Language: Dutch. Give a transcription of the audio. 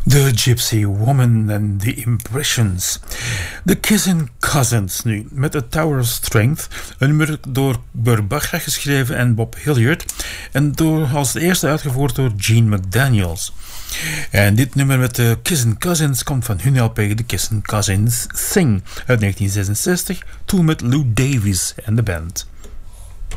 The Gypsy Woman en The Impressions. The Kissin' Cousins nu, met The Tower of Strength. Een nummer door Burt Bacharach geschreven en Bob Hilliard. En als eerste uitgevoerd door Gene McDaniels. En dit nummer met de Kissin' Cousins komt van hun LP The Kissin' Cousins Sing uit 1966. Toen met Lou Davies en de band.